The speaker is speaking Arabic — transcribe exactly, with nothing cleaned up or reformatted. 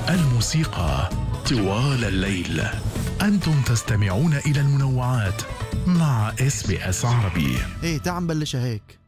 الموسيقى طوال الليل. أنتم تستمعون إلى المنوعات مع إس بي إس عربي. ايه تعال نبلشها هيك.